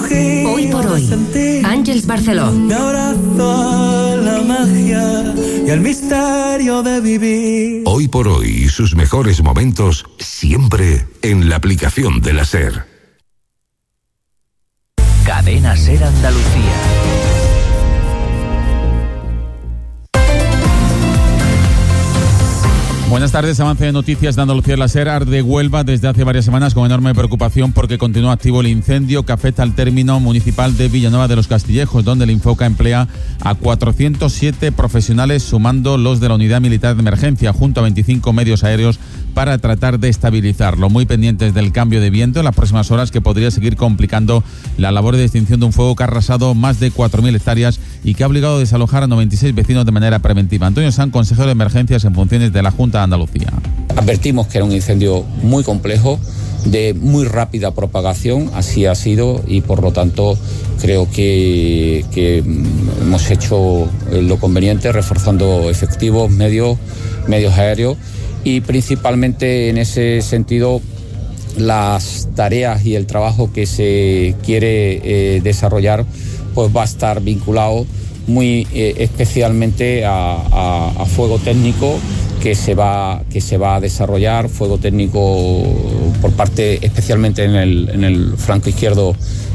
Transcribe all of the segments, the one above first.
Hoy por hoy, Àngels Barceló. Me abrazo a la magia y al misterio de vivir. Hoy por hoy y sus mejores momentos siempre en la aplicación de la SER. Cadena SER Andalucía. Buenas tardes, avance de noticias de Andalucía en la SER. Arde Huelva desde hace varias semanas con enorme preocupación porque continúa activo el incendio que afecta al término municipal de Villanueva de los Castillejos, donde el Infoca emplea a 407 profesionales, sumando los de la Unidad Militar de Emergencia, junto a 25 medios aéreos para tratar de estabilizarlo. Muy pendientes del cambio de viento en las próximas horas, que podría seguir complicando la labor de extinción de un fuego que ha arrasado más de 4.000 hectáreas y que ha obligado a desalojar a 96 vecinos de manera preventiva. Antonio Sanz, consejero de Emergencias en funciones de la Junta de Andalucía. Advertimos que era un incendio muy complejo, de muy rápida propagación, así ha sido, y por lo tanto creo que hemos hecho lo conveniente, reforzando efectivos, medios aéreos, y principalmente en ese sentido las tareas y el trabajo que se quiere desarrollar pues va a estar vinculado muy especialmente a fuego técnico que se va a desarrollar, fuego técnico por parte especialmente en el flanco izquierdo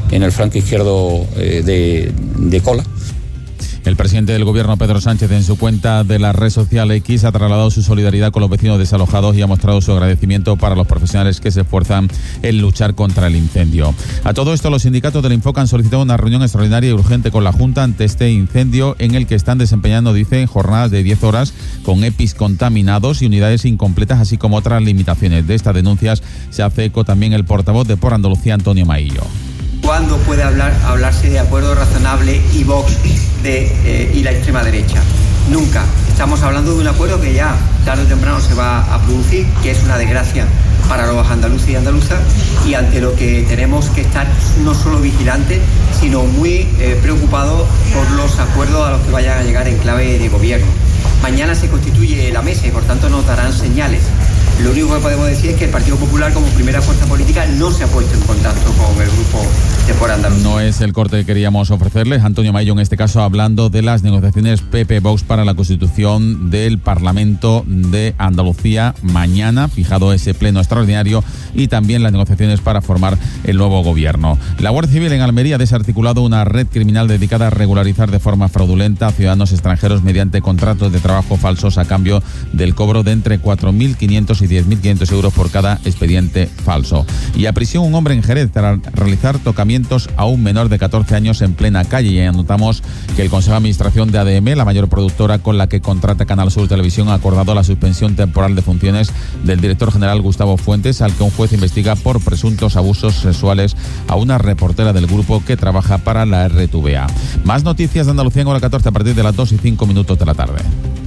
de Cola. El presidente del Gobierno, Pedro Sánchez, en su cuenta de la red social X, ha trasladado su solidaridad con los vecinos desalojados y ha mostrado su agradecimiento para los profesionales que se esfuerzan en luchar contra el incendio. A todo esto, los sindicatos del Infoca han solicitado una reunión extraordinaria y urgente con la Junta ante este incendio, en el que están desempeñando, dicen, jornadas de 10 horas con EPIs contaminados y unidades incompletas, así como otras limitaciones. De estas denuncias se hace eco también el portavoz de Por Andalucía, Antonio Maillo. ¿Cuándo puede hablarse de acuerdo razonable y Vox y la extrema derecha? Nunca. Estamos hablando de un acuerdo que ya tarde o temprano se va a producir, que es una desgracia para los andaluces y andaluzas, y ante lo que tenemos que estar no solo vigilantes, sino muy preocupados por los acuerdos a los que vayan a llegar en clave de gobierno. Mañana se constituye la mesa y por tanto nos darán señales. Lo único que podemos decir es que el Partido Popular, como primera fuerza política, no se ha puesto en contacto con el grupo de Por Andalucía. No es el corte que queríamos ofrecerles. Antonio Maillo, en este caso, hablando de las negociaciones PP-Vox para la constitución del Parlamento de Andalucía mañana, fijado ese pleno extraordinario, y también las negociaciones para formar el nuevo gobierno. La Guardia Civil en Almería ha desarticulado una red criminal dedicada a regularizar de forma fraudulenta a ciudadanos extranjeros mediante contratos de trabajo falsos a cambio del cobro de entre 4.500 y 10.500 euros por cada expediente falso. Y a prisión un hombre en Jerez tras realizar tocamientos a un menor de 14 años en plena calle. Y anotamos que el Consejo de Administración de ADM, la mayor productora con la que contrata Canal Sur Televisión, ha acordado la suspensión temporal de funciones del director general Gustavo Fuentes, al que un juez investiga por presuntos abusos sexuales a una reportera del grupo que trabaja para la RTVA. Más noticias de Andalucía en hora 14 a partir de las 2:05 de la tarde.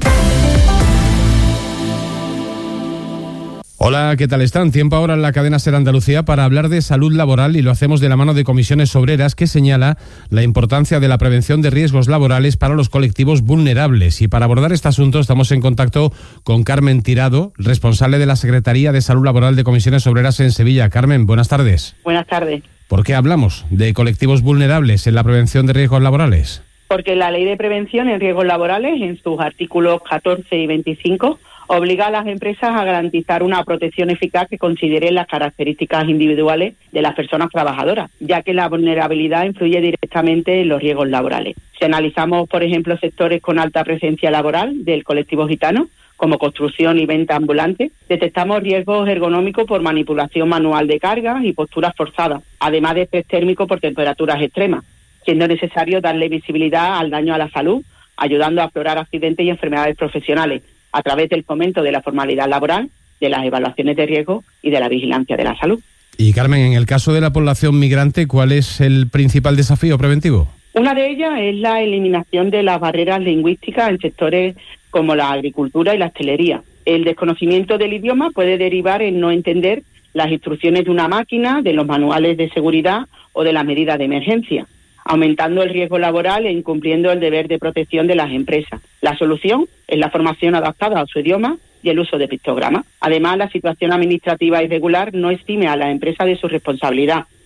Hola, ¿qué tal están? Tiempo ahora en la cadena SER Andalucía para hablar de salud laboral, y lo hacemos de la mano de Comisiones Obreras, que señala la importancia de la prevención de riesgos laborales para los colectivos vulnerables. Y para abordar este asunto estamos en contacto con Carmen Tirado, responsable de la Secretaría de Salud Laboral de Comisiones Obreras en Sevilla. Carmen, buenas tardes. Buenas tardes. ¿Por qué hablamos de colectivos vulnerables en la prevención de riesgos laborales? Porque la Ley de Prevención en Riesgos Laborales, en sus artículos 14 y 25, obliga a las empresas a garantizar una protección eficaz que considere las características individuales de las personas trabajadoras, ya que la vulnerabilidad influye directamente en los riesgos laborales. Si analizamos, por ejemplo, sectores con alta presencia laboral del colectivo gitano, como construcción y venta ambulante, detectamos riesgos ergonómicos por manipulación manual de cargas y posturas forzadas, además de estrés térmico por temperaturas extremas, siendo necesario darle visibilidad al daño a la salud, ayudando a aflorar accidentes y enfermedades profesionales, a través del fomento de la formalidad laboral, de las evaluaciones de riesgo y de la vigilancia de la salud. Y Carmen, en el caso de la población migrante, ¿cuál es el principal desafío preventivo? Una de ellas es la eliminación de las barreras lingüísticas en sectores como la agricultura y la hostelería. El desconocimiento del idioma puede derivar en no entender las instrucciones de una máquina, de los manuales de seguridad o de las medidas de emergencia, aumentando el riesgo laboral e incumpliendo el deber de protección de las empresas. La solución es la formación adaptada a su idioma y el uso de pictogramas. Además, la situación administrativa irregular no exime a la empresa de su responsabilidad,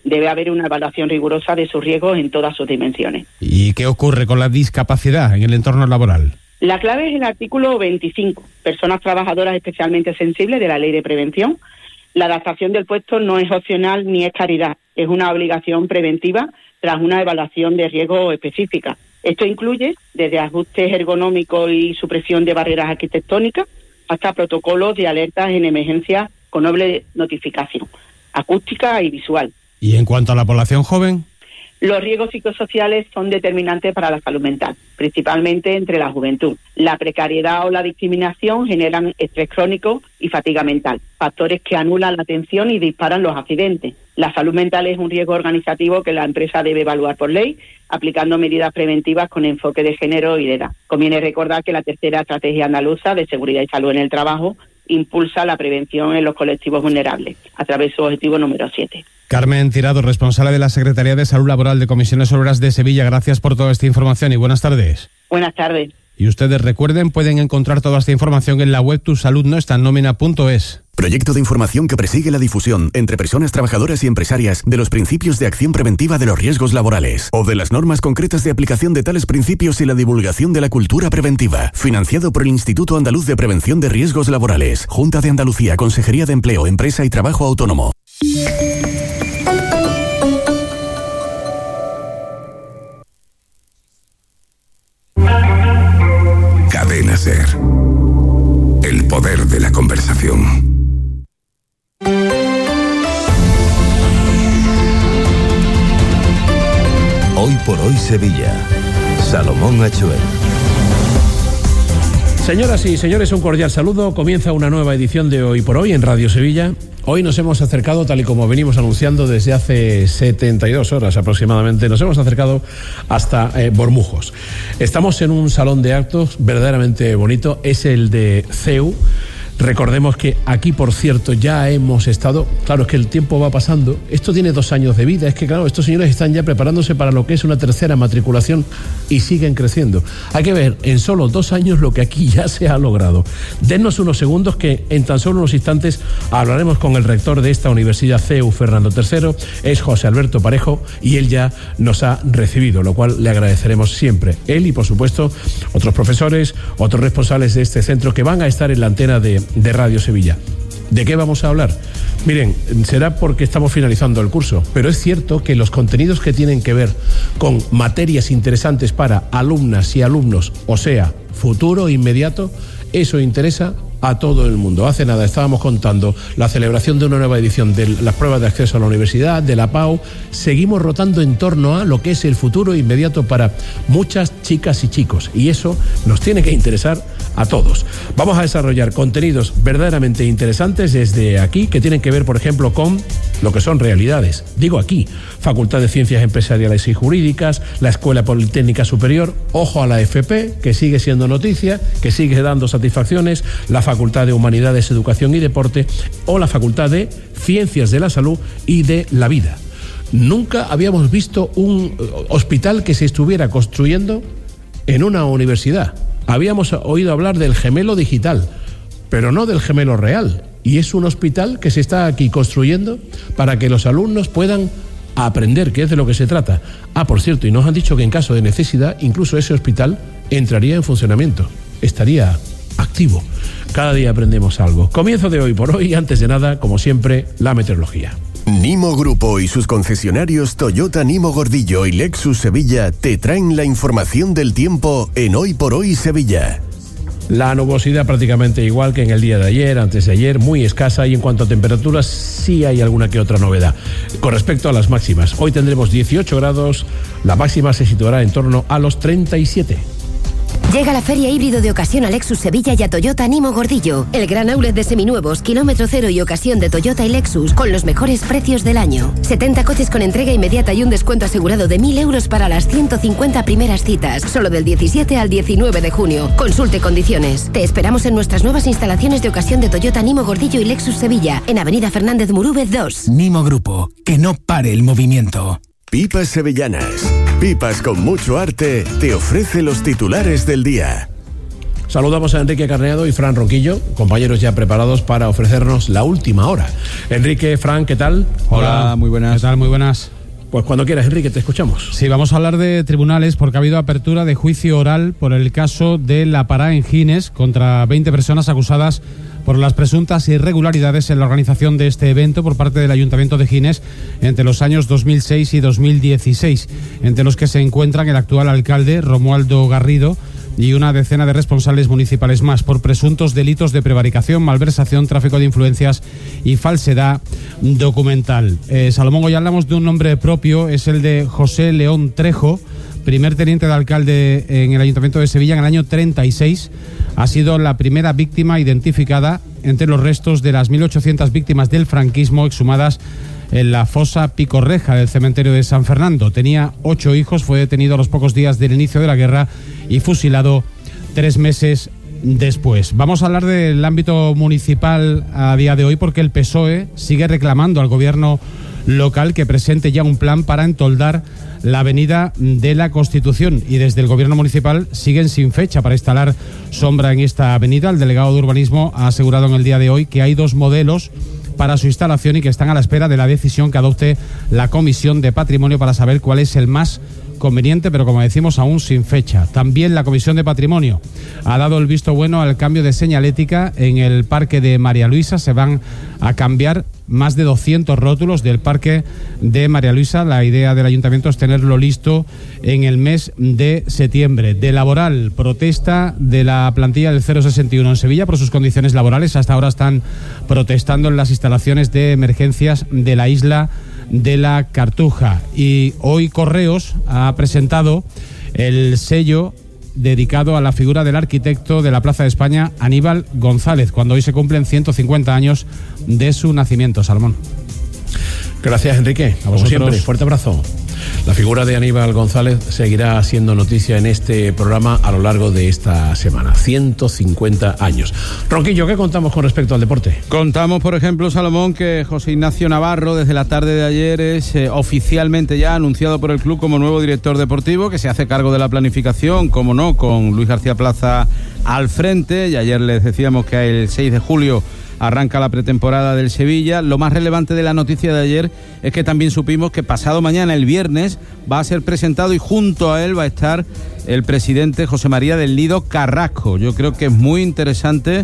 debe haber una evaluación rigurosa de sus riesgos en todas sus dimensiones. ¿Y qué ocurre con la discapacidad en el entorno laboral? La clave es el artículo 25, personas trabajadoras especialmente sensibles de la Ley de Prevención. La adaptación del puesto no es opcional ni es caridad, es una obligación preventiva tras una evaluación de riesgo específica. Esto incluye desde ajustes ergonómicos y supresión de barreras arquitectónicas hasta protocolos de alertas en emergencia con doble notificación, acústica y visual. ¿Y en cuanto a la población joven? Los riesgos psicosociales son determinantes para la salud mental, principalmente entre la juventud. La precariedad o la discriminación generan estrés crónico y fatiga mental, factores que anulan la atención y disparan los accidentes. La salud mental es un riesgo organizativo que la empresa debe evaluar por ley, aplicando medidas preventivas con enfoque de género y de edad. Conviene recordar que la tercera estrategia andaluza de seguridad y salud en el trabajo impulsa la prevención en los colectivos vulnerables, a través de su objetivo número 7. Carmen Tirado, responsable de la Secretaría de Salud Laboral de Comisiones Obreras de Sevilla, gracias por toda esta información y buenas tardes. Buenas tardes. Y ustedes recuerden, pueden encontrar toda esta información en la web tusaludnoestannomina.es. Proyecto de información que persigue la difusión entre personas trabajadoras y empresarias de los principios de acción preventiva de los riesgos laborales o de las normas concretas de aplicación de tales principios y la divulgación de la cultura preventiva. Financiado por el Instituto Andaluz de Prevención de Riesgos Laborales, Junta de Andalucía, Consejería de Empleo, Empresa y Trabajo Autónomo. Cadena SER. El poder de la conversación. Hoy por hoy Sevilla. Salomón Achuel. Señoras y señores, un cordial saludo. Comienza una nueva edición de Hoy por Hoy en Radio Sevilla. Hoy nos hemos acercado, tal y como venimos anunciando desde hace 72 horas aproximadamente, nos hemos acercado hasta Bormujos. Estamos en un salón de actos verdaderamente bonito, es el de CEU. Recordemos que aquí, por cierto, ya hemos estado... Claro, es que el tiempo va pasando. Esto tiene 2 años de vida. Es que, claro, estos señores están ya preparándose para lo que es una tercera matriculación y siguen creciendo. Hay que ver en solo 2 años lo que aquí ya se ha logrado. Dennos unos segundos que en tan solo unos instantes hablaremos con el rector de esta universidad CEU, Fernando III. Es José Alberto Parejo y él ya nos ha recibido, lo cual le agradeceremos siempre. Él y, por supuesto, otros profesores, otros responsables de este centro que van a estar en la antena de Radio Sevilla. ¿De qué vamos a hablar? Miren, será porque estamos finalizando el curso, pero es cierto que los contenidos que tienen que ver con materias interesantes para alumnas y alumnos, o sea, futuro inmediato, eso interesa a todo el mundo. Hace nada estábamos contando la celebración de una nueva edición de las pruebas de acceso a la universidad, de la PAU. Seguimos rotando en torno a lo que es el futuro inmediato para muchas chicas y chicos, y eso nos tiene que interesar a todos. Vamos a desarrollar contenidos verdaderamente interesantes desde aquí, que tienen que ver, por ejemplo, con lo que son realidades. Digo aquí, Facultad de Ciencias Empresariales y Jurídicas, la Escuela Politécnica Superior, ojo a la FP, que sigue siendo noticia, que sigue dando satisfacciones, la Facultad de Humanidades, Educación y Deporte o la Facultad de Ciencias de la Salud y de la Vida. Nunca habíamos visto un hospital que se estuviera construyendo en una universidad. Habíamos oído hablar del gemelo digital, pero no del gemelo real. Y es un hospital que se está aquí construyendo para que los alumnos puedan aprender, que es de lo que se trata. Ah, por cierto, y nos han dicho que en caso de necesidad, incluso ese hospital entraría en funcionamiento, estaría activo. Cada día aprendemos algo. Comienzo de Hoy por Hoy, antes de nada, como siempre, la meteorología. Nimo Grupo y sus concesionarios Toyota Nimo Gordillo y Lexus Sevilla te traen la información del tiempo en Hoy por Hoy Sevilla. La nubosidad prácticamente igual que en el día de ayer, antes de ayer, muy escasa, y en cuanto a temperaturas sí hay alguna que otra novedad. Con respecto a las máximas, hoy tendremos 18 grados, la máxima se situará en torno a los 37. Llega la feria híbrido de ocasión a Lexus Sevilla y a Toyota Nimo Gordillo. El gran outlet de seminuevos, kilómetro cero y ocasión de Toyota y Lexus con los mejores precios del año. 70 coches con entrega inmediata y un descuento asegurado de 1.000 euros para las 150 primeras citas. Solo del 17 al 19 de junio. Consulte condiciones. Te esperamos en nuestras nuevas instalaciones de ocasión de Toyota Nimo Gordillo y Lexus Sevilla, en Avenida Fernández Murúvez 2. Nimo Grupo, que no pare el movimiento. Pipas Sevillanas. Pipas con mucho arte te ofrece los titulares del día. Saludamos a Enrique Carneado y Fran Ronquillo, compañeros ya preparados para ofrecernos la última hora. Enrique, Fran, ¿qué tal? Hola, muy buenas. ¿Qué tal? Muy buenas. Pues cuando quieras, Enrique, te escuchamos. Sí, vamos a hablar de tribunales porque ha habido apertura de juicio oral por el caso de La Pará en Gines contra 20 personas acusadas por las presuntas irregularidades en la organización de este evento por parte del Ayuntamiento de Gines entre los años 2006 y 2016, entre los que se encuentran el actual alcalde Romualdo Garrido y una decena de responsables municipales más por presuntos delitos de prevaricación, malversación, tráfico de influencias y falsedad documental. Salomón, hoy hablamos de un nombre propio, es el de José León Trejo, primer teniente de alcalde en el Ayuntamiento de Sevilla en el año 36. Ha sido la primera víctima identificada entre los restos de las 1.800 víctimas del franquismo exhumadas en la fosa Picorreja del cementerio de San Fernando. Tenía 8 hijos, fue detenido a los pocos días del inicio de la guerra y fusilado 3 meses después. Vamos a hablar del ámbito municipal a día de hoy porque el PSOE sigue reclamando al gobierno local que presente ya un plan para entoldar la avenida de la Constitución, y desde el gobierno municipal siguen sin fecha para instalar sombra en esta avenida. El delegado de urbanismo ha asegurado en el día de hoy que hay 2 modelos para su instalación y que están a la espera de la decisión que adopte la Comisión de Patrimonio para saber cuál es el más conveniente, pero como decimos, aún sin fecha. También la Comisión de Patrimonio ha dado el visto bueno al cambio de señalética en el Parque de María Luisa. Se van a cambiar más de 200 rótulos del Parque de María Luisa. La idea del Ayuntamiento es tenerlo listo en el mes de septiembre. De laboral, protesta de la plantilla del 061 en Sevilla por sus condiciones laborales. Hasta ahora están protestando en las instalaciones de emergencias de la isla de la Cartuja. Y hoy Correos ha presentado el sello dedicado a la figura del arquitecto de la Plaza de España, Aníbal González, cuando hoy se cumplen 150 años de su nacimiento. Salomón. Gracias, Enrique. A vosotros. Como siempre, fuerte abrazo. La figura de Aníbal González seguirá siendo noticia en este programa a lo largo de esta semana. 150 años. Ronquillo, ¿qué contamos con respecto al deporte? Contamos, por ejemplo, Salomón, que José Ignacio Navarro desde la tarde de ayer es oficialmente ya anunciado por el club como nuevo director deportivo, que se hace cargo de la planificación, como no, con Luis García Plaza al frente. Y ayer les decíamos que el 6 de julio arranca la pretemporada del Sevilla. Lo más relevante de la noticia de ayer es que también supimos que pasado mañana, el viernes, va a ser presentado y junto a él va a estar el presidente José María del Nido Carrasco. Yo creo que es muy interesante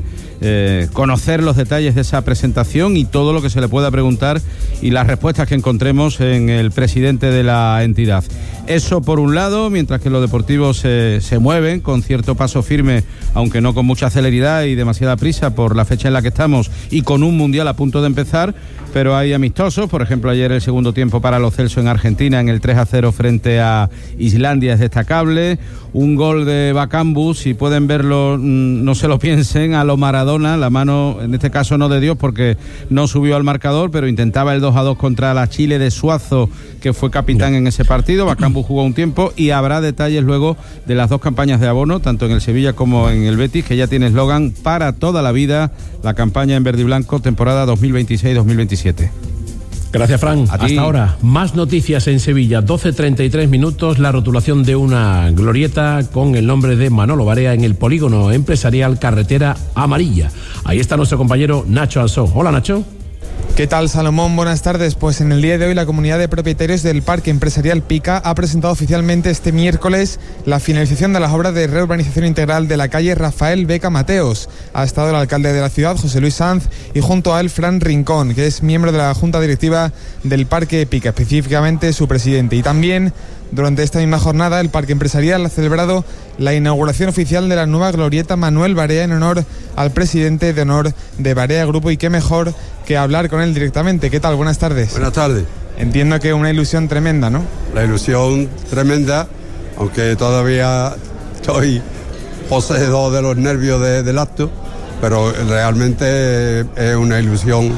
conocer los detalles de esa presentación y todo lo que se le pueda preguntar y las respuestas que encontremos en el presidente de la entidad. Eso por un lado, mientras que los deportivos se mueven con cierto paso firme, aunque no con mucha celeridad y demasiada prisa por la fecha en la que estamos y con un mundial a punto de empezar, pero hay amistosos. Por ejemplo, ayer el segundo tiempo para los Celso en Argentina en el 3-0 frente a Islandia es destacable. Un gol de Bakambu, si pueden verlo, no se lo piensen, a lo Maradona, la mano, en este caso no de Dios porque no subió al marcador, pero intentaba el 2-2 contra la Chile de Suazo, que fue capitán en ese partido. Bakambu jugó un tiempo y habrá detalles luego de las 2 campañas de abono, tanto en el Sevilla como en el Betis, que ya tiene eslogan para toda la vida, la campaña en verde y blanco, temporada 2026-2027. Gracias, Fran. Hasta ahora, más noticias en Sevilla. 12:33 minutos, la rotulación de una glorieta con el nombre de Manolo Barea en el polígono empresarial Carretera Amarilla. Ahí está nuestro compañero Nacho Alsó. Hola, Nacho. ¿Qué tal, Salomón? Buenas tardes. Pues en el día de hoy la comunidad de propietarios del Parque Empresarial Pica ha presentado oficialmente este miércoles la finalización de las obras de reurbanización integral de la calle Rafael Beca Mateos. Ha estado el alcalde de la ciudad, José Luis Sanz, y junto a él Fran Rincón, que es miembro de la Junta Directiva del Parque Pica, específicamente su presidente. Y también durante esta misma jornada el Parque Empresarial ha celebrado la inauguración oficial de la nueva glorieta Manuel Barea en honor al presidente de honor de Barea Grupo, y qué mejor que hablar con él directamente. ¿Qué tal? Buenas tardes. Buenas tardes. Entiendo que una ilusión tremenda, ¿no? La ilusión tremenda, aunque todavía estoy poseedor de los nervios del acto, pero realmente es una ilusión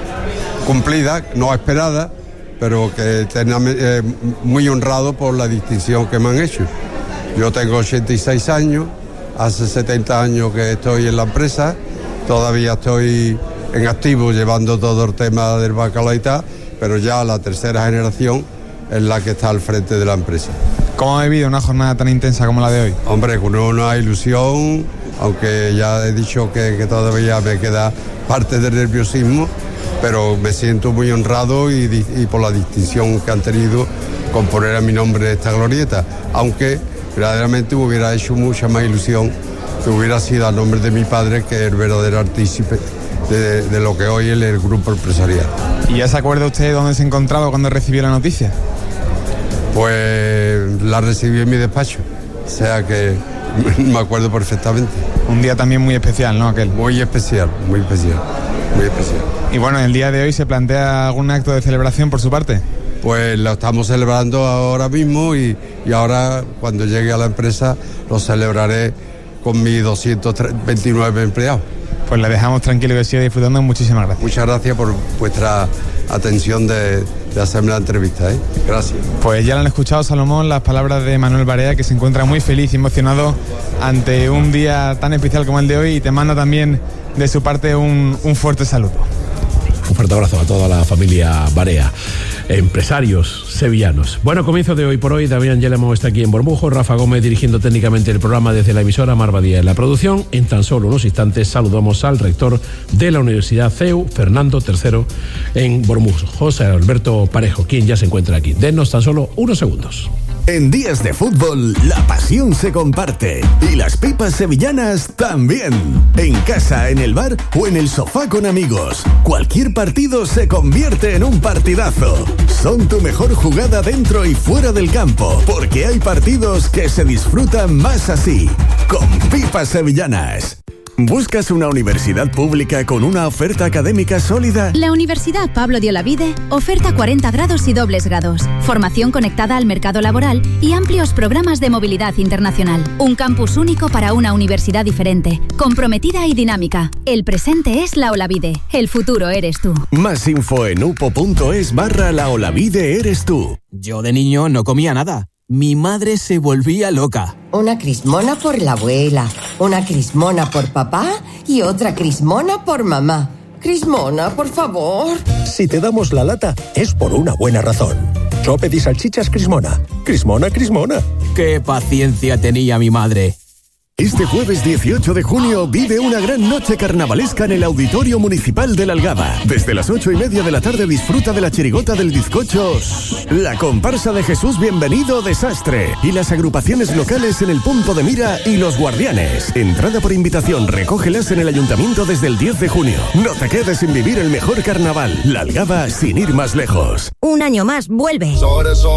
cumplida, no esperada, pero que muy honrado por la distinción que me han hecho. Yo tengo 86 años, hace 70 años que estoy en la empresa, todavía estoy en activo llevando todo el tema del bacalao y tal, pero ya la tercera generación es la que está al frente de la empresa. ¿Cómo ha vivido una jornada tan intensa como la de hoy? Hombre, con una ilusión aunque ya he dicho que todavía me queda parte del nerviosismo, pero me siento muy honrado y por la distinción que han tenido con poner a mi nombre en esta glorieta, aunque verdaderamente me hubiera hecho mucha más ilusión que hubiera sido a nombre de mi padre, que es el verdadero artífice de lo que hoy es el grupo empresarial. ¿Y ya se acuerda usted dónde se encontraba cuando recibió la noticia? Pues la recibí en mi despacho, o sea que me acuerdo perfectamente. Un día también muy especial, ¿no, aquel? Muy especial, muy especial, muy especial. Y bueno, en el día de hoy, ¿se plantea algún acto de celebración por su parte? Pues lo estamos celebrando ahora mismo y ahora cuando llegue a la empresa lo celebraré con mis 229 empleados. Pues le dejamos tranquilo, que siga disfrutando. Muchísimas gracias. Muchas gracias por vuestra atención de hacerme la entrevista, ¿eh? Gracias. Pues ya lo han escuchado, Salomón, las palabras de Manuel Barea, que se encuentra muy feliz y emocionado ante un día tan especial como el de hoy, y te manda también de su parte un fuerte saludo. Un fuerte abrazo a toda la familia Barea, empresarios sevillanos. Bueno, comienzo de Hoy por Hoy. Damián Yelemo está aquí en Bormujo, Rafa Gómez dirigiendo técnicamente el programa desde la emisora, Mar Badía en la producción. En tan solo unos instantes saludamos al rector de la Universidad CEU, Fernando III, en Bormujo, José Alberto Parejo, quien ya se encuentra aquí. Denos tan solo unos segundos. En días de fútbol, la pasión se comparte y las pipas sevillanas también. En casa, en el bar o en el sofá con amigos, cualquier partido se convierte en un partidazo. Son tu mejor jugada dentro y fuera del campo, porque hay partidos que se disfrutan más así, con pipas sevillanas. ¿Buscas una universidad pública con una oferta académica sólida? La Universidad Pablo de Olavide oferta 40 grados y dobles grados, formación conectada al mercado laboral y amplios programas de movilidad internacional. Un campus único para una universidad diferente, comprometida y dinámica. El presente es la Olavide, el futuro eres tú. Más info en upo.es/la Olavide eres tú. Yo de niño no comía nada. Mi madre se volvía loca. Una crismona por la abuela, una crismona por papá y otra crismona por mamá. Crismona, por favor. Si te damos la lata, es por una buena razón. Yo pedí salchichas Crismona. Crismona, Crismona. ¡Qué paciencia tenía mi madre! Este jueves 18 de junio vive una gran noche carnavalesca en el Auditorio Municipal de La Algaba. Desde las 8:30 de la tarde disfruta de la chirigota del bizcocho, la comparsa de Jesús Bienvenido Desastre y las agrupaciones locales en el Punto de Mira y Los Guardianes. Entrada por invitación, recógelas en el Ayuntamiento desde el 10 de junio. No te quedes sin vivir el mejor carnaval. La Algaba sin ir más lejos. Un año más vuelve.